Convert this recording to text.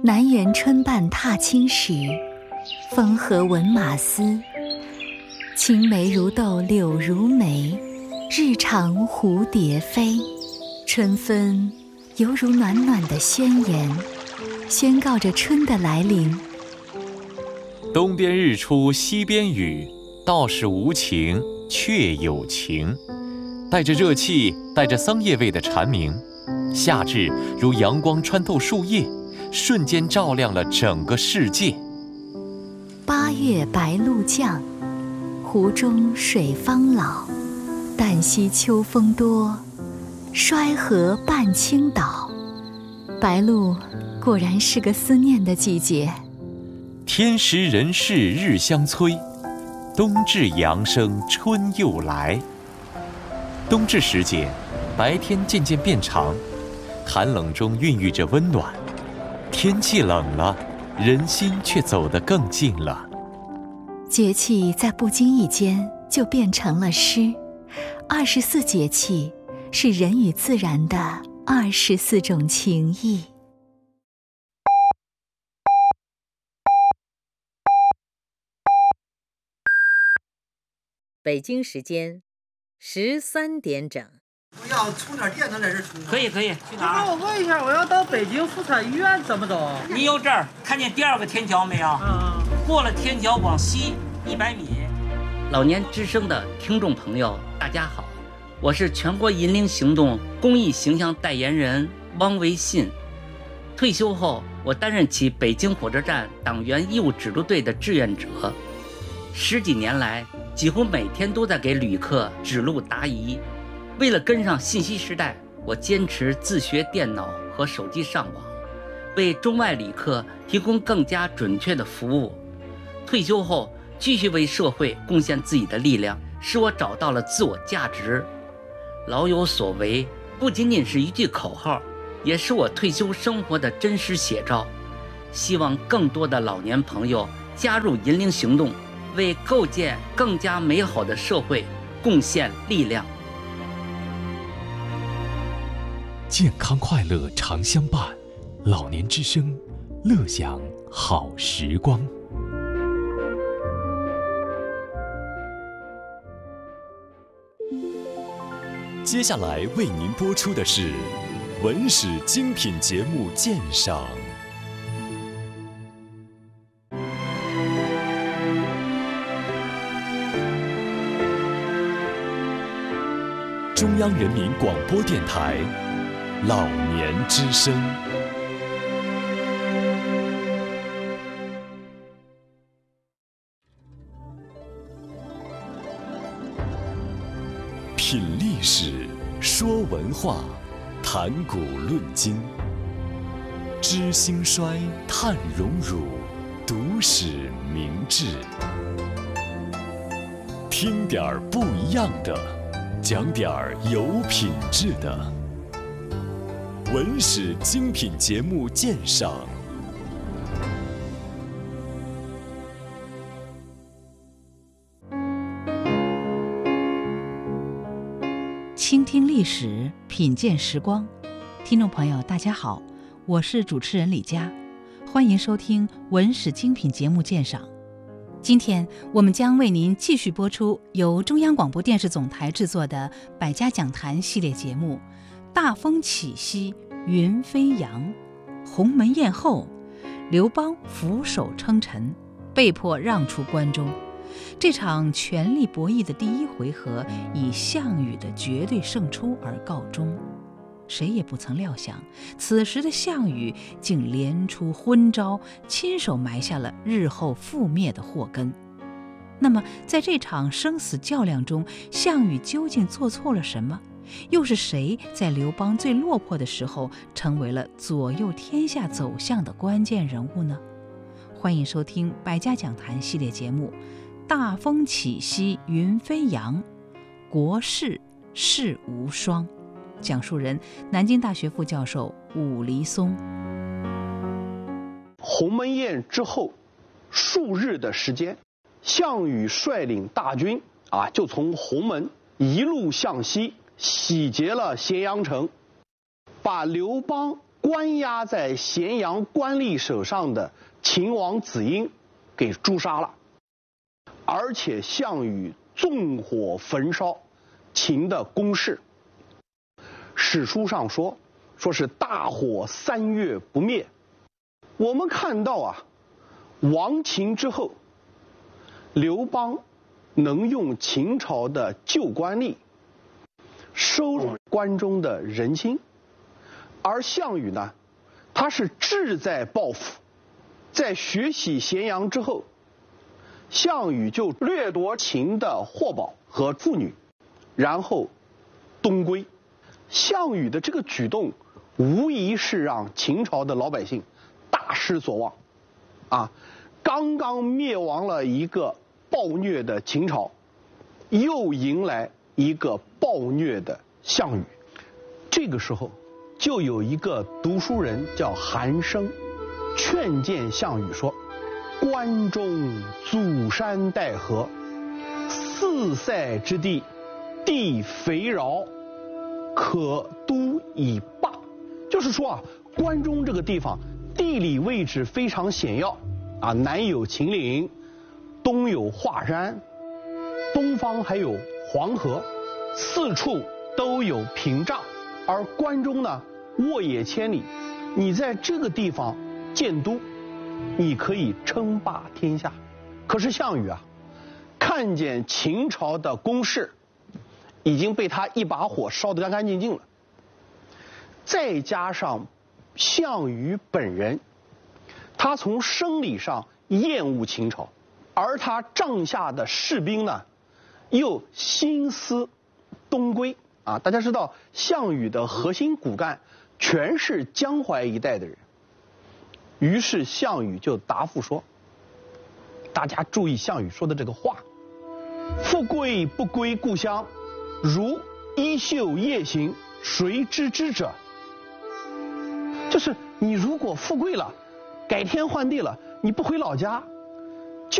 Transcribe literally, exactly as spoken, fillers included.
南园春半踏青时，风和闻马嘶。青梅如豆柳如眉，日长蝴蝶飞。春分犹如暖暖的宣言，宣告着春的来临。 东边日出西边雨，道是无晴却有晴。带着热气，带着桑叶味的蝉鸣，夏至如阳光穿透树叶，瞬间照亮了整个世界。 八月白露降，湖中水方老。旦夕秋风多，衰荷半倾倒。白露果然是个思念的季节。 天时人事日相催，冬至阳生春又来。冬至时节，白天渐渐变长，寒冷中孕育着温暖。天气冷了，人心却走得更近了。 节气在不经意间就变成了诗。二十四节气是人与自然的二十四种情谊。 北京时间十三点整。 我要充点电能在这充。 可以可以，去哪儿？ 我问一下，我要到北京妇产医院怎么走？ 你有这儿看见第二个天桥没有？ 嗯。 过了天桥往西一百米。 老年之声的听众朋友，大家好，我是全国银龄行动公益形象代言人汪维信。退休后，我担任起北京火车站党员义务指路队的志愿者，十几年来，几乎每天都在给旅客指路答疑。为了跟上信息时代，我坚持自学电脑和手机上网，为中外旅客提供更加准确的服务。退休后，继续为社会贡献自己的力量，使我找到了自我价值。老有所为不仅仅是一句口号，也是我退休生活的真实写照。希望更多的老年朋友加入银龄行动，为构建更加美好的社会贡献力量。 健康快乐常相伴，老年之声，乐享好时光。接下来为您播出的是文史精品节目鉴赏。中央人民广播电台老年之声。品历史，说文化，谈古论今，知兴衰，探荣辱，读史明智。听点儿不一样的，讲点儿有品质的。文史精品节目鉴赏。 倾听历史，品鉴时光。听众朋友大家好，我是主持人李佳，欢迎收听文史精品节目鉴赏。今天我们将为您继续播出由中央广播电视总台制作的百家讲坛系列节目《大风起兮云飞扬》。鸿门宴后，刘邦俯首称臣，被迫让出关中。这场权力博弈的第一回合以项羽的绝对胜出而告终。谁也不曾料想，此时的项羽竟连出昏招，亲手埋下了日后覆灭的祸根。那么在这场生死较量中，项羽究竟做错了什么？又是谁在刘邦最落魄的时候成为了左右天下走向的关键人物呢？欢迎收听百家讲坛系列节目《大风起兮云飞扬，国士世无双》，讲述人南京大学副教授武黎松。 鸿门宴之后数日的时间，项羽率领大军啊，就从鸿门一路向西，洗劫了咸阳城，把刘邦、 关押在咸阳官吏手上的秦王子婴给诛杀了，而且项羽纵火焚烧秦的宫室。史书上说，说是大火三月不灭。我们看到啊，亡秦之后，刘邦能用秦朝的旧官吏收拢关中的人心，而项羽呢，他是志在报复。在学习咸阳之后，项羽就掠夺秦的货宝和妇女，然后东归。项羽的这个举动，无疑是让秦朝的老百姓大失所望。啊，刚刚灭亡了一个暴虐的秦朝，又迎来一个暴虐的项羽。这个时候，就有一个读书人叫韩生，劝谏项羽说：“关中阻山带河，四塞之地，地肥饶，可都以霸。”就是说啊，关中这个地方地理位置非常险要啊，南有秦岭，东有华山，东方还有黄河，四处都有屏障。而关中呢，沃野千里，你在这个地方建都，你可以称霸天下。可是项羽啊，看见秦朝的宫室已经被他一把火烧得干干净净了，再加上项羽本人，他从生理上厌恶秦朝，而他帐下的士兵呢，又心思东归啊。大家知道，项羽的核心骨干全是江淮一带的人。于是项羽就答复说，大家注意项羽说的这个话：富贵不归故乡，如衣袖夜行，谁知之者？就是你如果富贵了，改天换地了，你不回老家，